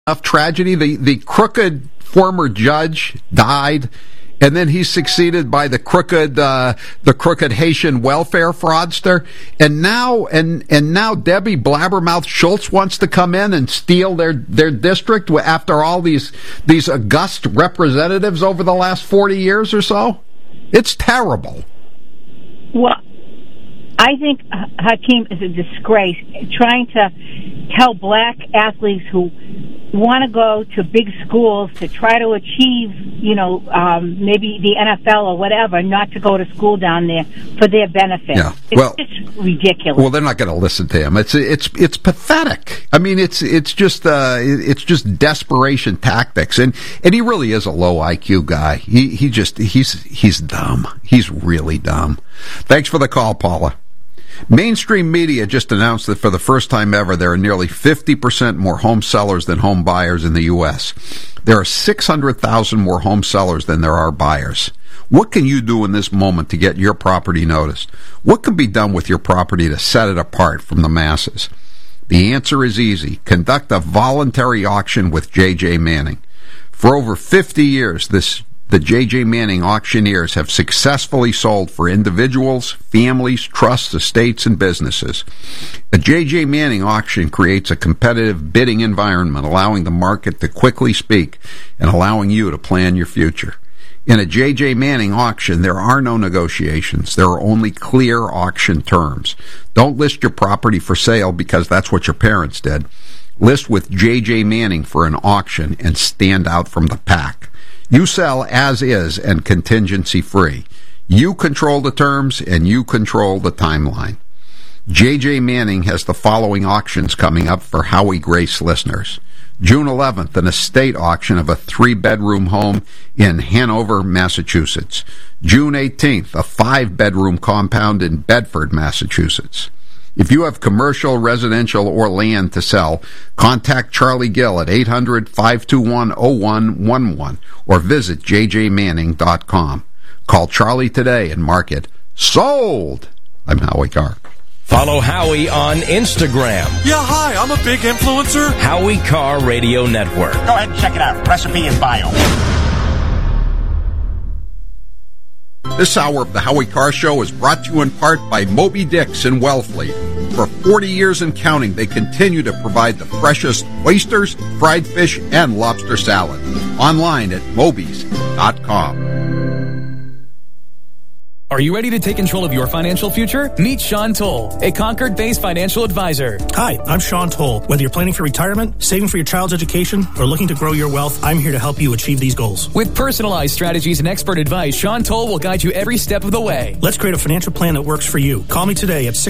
enough tragedy? The crooked former judge died, and then he's succeeded by the crooked Haitian welfare fraudster, and now Debbie Blabbermouth Schultz wants to come in and steal their district after all these august representatives over the last 40 years or so. It's terrible. Well, I think Hakeem is a disgrace, trying to tell black athletes who want to go to big schools to try to achieve, maybe the NFL or whatever, not to go to school down there for their benefit. Yeah. It's just ridiculous. Well, they're not going to listen to him. It's pathetic. I mean, it's just desperation tactics, and he really is a low IQ guy. He's dumb. He's really dumb. Thanks for the call, Paula. Mainstream media just announced that for the first time ever, there are nearly 50% more home sellers than home buyers in the U.S. There are 600,000 more home sellers than there are buyers. What can you do in this moment to get your property noticed? What can be done with your property to set it apart from the masses? The answer is easy. Conduct a voluntary auction with J.J. Manning. For over 50 years, the J.J. Manning auctioneers have successfully sold for individuals, families, trusts, estates, and businesses. A J.J. Manning auction creates a competitive bidding environment, allowing the market to quickly speak and allowing you to plan your future. In a J.J. Manning auction, there are no negotiations. There are only clear auction terms. Don't list your property for sale because that's what your parents did. List with J.J. Manning for an auction and stand out from the pack. You sell as is and contingency free. You control the terms and you control the timeline. J.J. Manning has the following auctions coming up for Howie Grace listeners. June 11th, an estate auction of a 3-bedroom home in Hanover, Massachusetts. June 18th, a 5-bedroom compound in Bedford, Massachusetts. If you have commercial, residential, or land to sell, contact Charlie Gill at 800-521-0111 or visit jjmanning.com. Call Charlie today and mark it sold. I'm Howie Carr. Follow Howie on Instagram. Yeah, hi, I'm a big influencer. Howie Carr Radio Network. Go ahead and check it out. Recipe in bio. This hour of the Howie Carr Show is brought to you in part by Moby Dick's in Wellfleet. For 40 years and counting, they continue to provide the freshest oysters, fried fish, and lobster salad. Online at mobys.com. Are you ready to take control of your financial future? Meet Sean Toll, a Concord-based financial advisor. Hi, I'm Sean Toll. Whether you're planning for retirement, saving for your child's education, or looking to grow your wealth, I'm here to help you achieve these goals. With personalized strategies and expert advice, Sean Toll will guide you every step of the way. Let's create a financial plan that works for you. Call me today at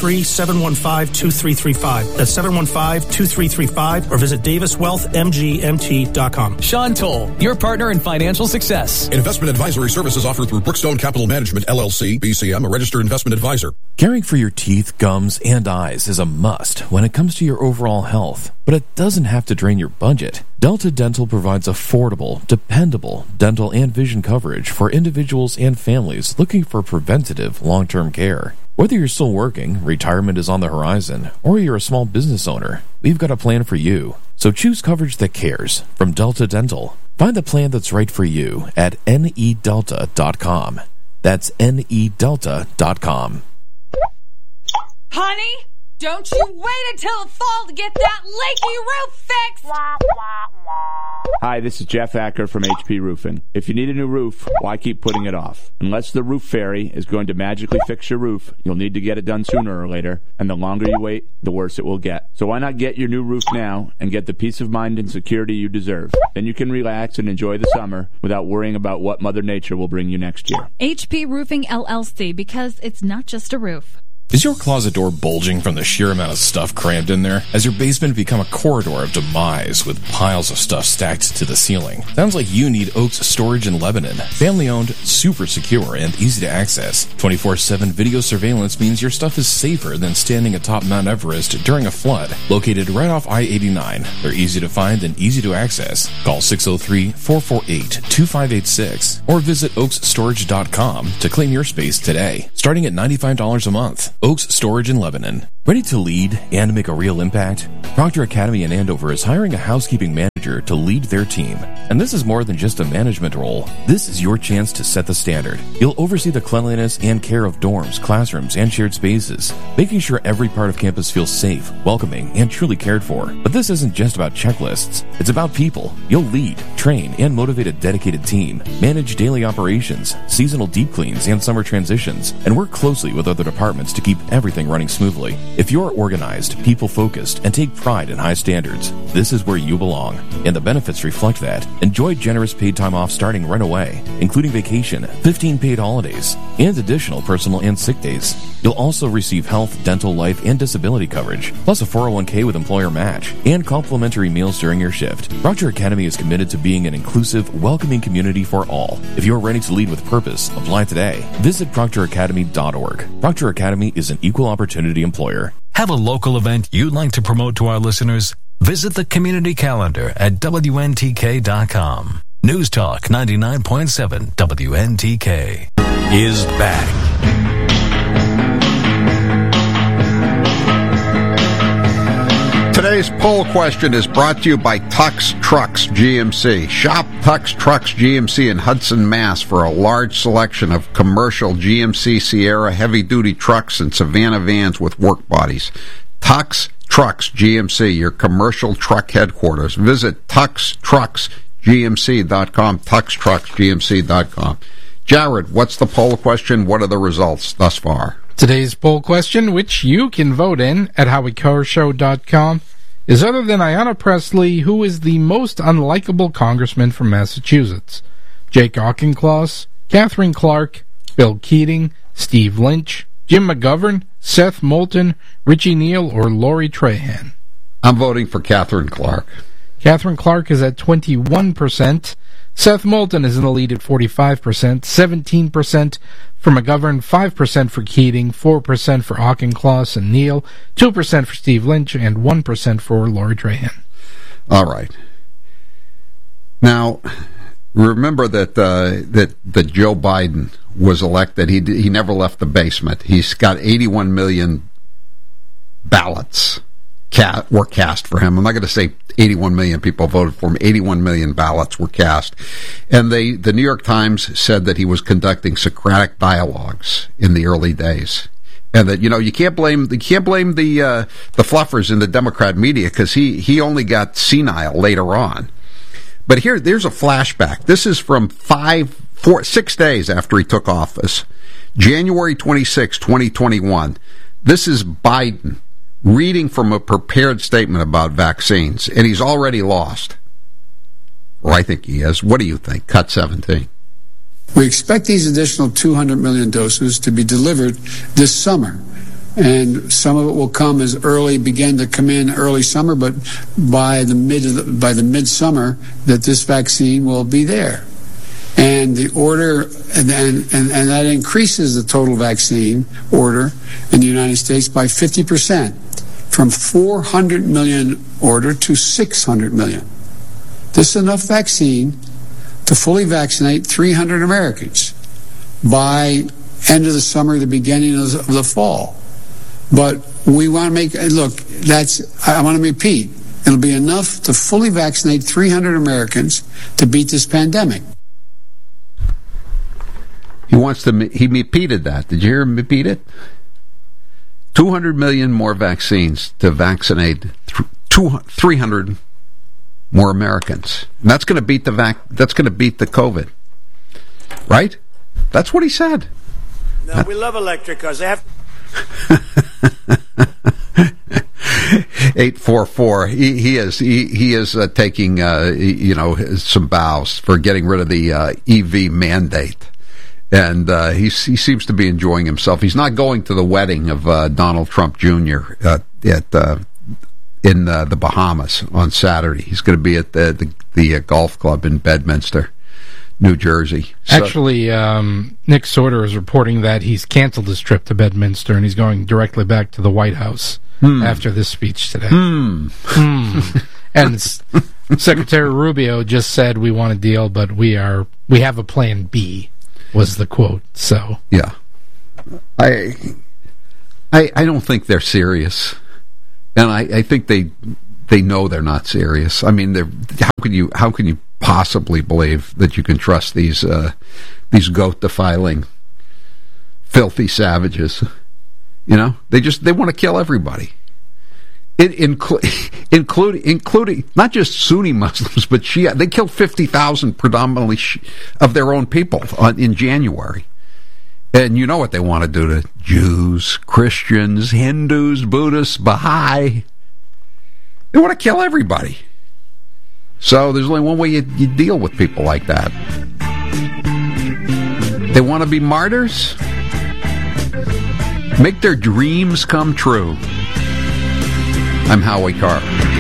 603-715-2335. That's 715-2335, or visit daviswealthmgmt.com. Sean Toll, your partner in financial success. Investment advisory services offered through Brookstone Capital Management, LLC, BCM, a registered investment advisor. Caring for your teeth, gums, and eyes is a must when it comes to your overall health, but it doesn't have to drain your budget. Delta Dental provides affordable, dependable dental and vision coverage for individuals and families looking for preventative, long-term care. Whether you're still working, retirement is on the horizon, or you're a small business owner, we've got a plan for you. So choose coverage that cares from Delta Dental. Find the plan that's right for you at nedelta.com. That's nedelta.com. Honey, don't you wait until the fall to get that leaky roof fixed! Hi, this is Jeff Acker from HP Roofing. If you need a new roof, why keep putting it off? Unless the roof fairy is going to magically fix your roof, you'll need to get it done sooner or later, and the longer you wait, the worse it will get. So why not get your new roof now and get the peace of mind and security you deserve? Then you can relax and enjoy the summer without worrying about what Mother Nature will bring you next year. HP Roofing LLC, because it's not just a roof. Is your closet door bulging from the sheer amount of stuff crammed in there? Has your basement become a corridor of demise with piles of stuff stacked to the ceiling? Sounds like you need Oaks Storage in Lebanon. Family-owned, super secure, and easy to access. 24/7 video surveillance means your stuff is safer than standing atop Mount Everest during a flood. Located right off I-89, they're easy to find and easy to access. Call 603-448-2586 or visit oaksstorage.com to claim your space today, starting at $95 a month. Oaks Storage in Lebanon. Ready to lead and make a real impact? Proctor Academy in Andover is hiring a housekeeping manager to lead their team. And this is more than just a management role. This is your chance to set the standard. You'll oversee the cleanliness and care of dorms, classrooms, and shared spaces, making sure every part of campus feels safe, welcoming, and truly cared for. But this isn't just about checklists. It's about people. You'll lead, train, and motivate a dedicated team, manage daily operations, seasonal deep cleans, and summer transitions, and work closely with other departments to keep everything running smoothly. If you're organized, people-focused, and take pride in high standards, this is where you belong. And the benefits reflect that. Enjoy generous paid time off starting right away, including vacation, 15 paid holidays, and additional personal and sick days. You'll also receive health, dental, life, and disability coverage, plus a 401k with employer match, and complimentary meals during your shift. Proctor Academy is committed to being an inclusive, welcoming community for all. If you're ready to lead with purpose, apply today. Visit proctoracademy.org. Proctor Academy is an equal opportunity employer. Have a local event you'd like to promote to our listeners? Visit the community calendar at WNTK.com. News Talk 99.7 WNTK is back. Today's poll question is brought to you by Tux Trucks GMC. Shop Tux Trucks GMC in Hudson, Mass. for a large selection of commercial GMC Sierra heavy-duty trucks and Savannah vans with work bodies. Tux Trucks GMC, your commercial truck headquarters. Visit TuxTrucksGMC.com, TuxTrucksGMC.com. Jared, what's the poll question? What are the results thus far? Today's poll question, which you can vote in at HowieCarrShow.com, is other than Ayanna Pressley, who is the most unlikable congressman from Massachusetts? Jake Auchincloss, Catherine Clark, Bill Keating, Steve Lynch, Jim McGovern, Seth Moulton, Richie Neal, or Lori Trahan? I'm voting for Catherine Clark. Catherine Clark is at 21%. Seth Moulton is in the lead at 45%, 17% for McGovern, 5% for Keating, 4% for Auchincloss and Neal, 2% for Steve Lynch, and 1% for Lori Trahan. All right. Now, remember that that Joe Biden was elected. He never left the basement. He's got 81 million ballots were cast for him. I'm not going to say 81 million people voted for him. 81 million ballots were cast. And the New York Times said that he was conducting Socratic dialogues in the early days. And that, you can't blame the fluffers in the Democrat media, because he only got senile later on. But there's a flashback. This is from 6 days after he took office. January 26, 2021. This is Biden reading from a prepared statement about vaccines, and he's already lost. Or I think he is. What do you think? Cut 17. We expect these additional 200 million doses to be delivered this summer. And some of it will begin to come in early summer, but by the midsummer that this vaccine will be there. And the order, and that increases the total vaccine order in the United States by 50%, from 400 million order to 600 million. This is enough vaccine to fully vaccinate 300 Americans by end of the summer, the beginning of the fall. But we want to I want to repeat, it'll be enough to fully vaccinate 300 Americans to beat this pandemic. He repeated that. Did you hear him repeat it? 200 million more vaccines to vaccinate 300 more Americans. And that's going to beat the COVID. Right? That's what he said. No, we love electric cars. They have 844. He is taking some bows for getting rid of the EV mandate. And he seems to be enjoying himself. He's not going to the wedding of Donald Trump Jr. in the Bahamas on Saturday. He's going to be at the golf club in Bedminster, New Jersey. Actually, Nick Sorter is reporting that he's canceled his trip to Bedminster and he's going directly back to the White House after this speech today. And Secretary Rubio just said, "We want a deal, but we have a plan B." Was the quote. So yeah, I don't think they're serious, and I think they know they're not serious. I mean, how can you possibly believe that you can trust these goat defiling, filthy savages? You know, they want to kill everybody, including not just Sunni Muslims but Shia. They killed 50,000 predominantly of their own people in January. And you know what they want to do to Jews, Christians, Hindus, Buddhists, Baha'i. They want to kill everybody. So there's only one way you deal with people like that. They want to be martyrs? Make their dreams come true. I'm Howie Carr.